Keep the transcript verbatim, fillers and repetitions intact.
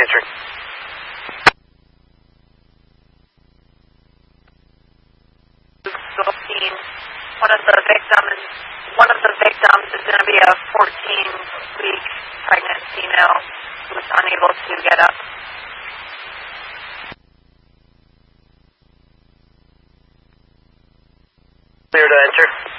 answering. One of the victims, one of the victims is going to be a fourteen-week pregnant female who's unable to get up. Clear to enter.